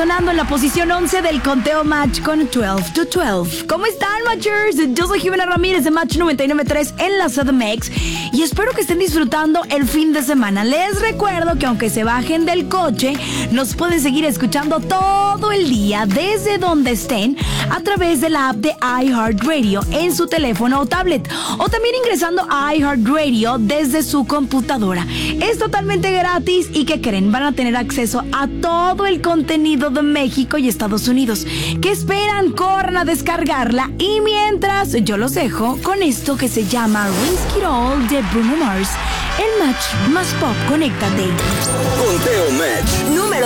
sonando en la posición 11 del conteo Match con 12 to 12. ¿Cómo están, Matchers? Yo soy Jimena Ramírez de Match 99.3 en la CDMX y espero que estén disfrutando el fin de semana. Les recuerdo que aunque se bajen del coche, nos pueden seguir escuchando todo el día desde donde estén a través de la app de iHeartRadio en su teléfono o tablet, o también ingresando a iHeartRadio desde su computadora. Es totalmente gratis y ¿qué creen? Van a tener acceso a todo el contenido de México y Estados Unidos. ¿Qué esperan? Corran a descargarla y mientras yo los dejo con esto que se llama Risk It All de Bruno Mars. El Match más pop, conéctate. Conteo Match número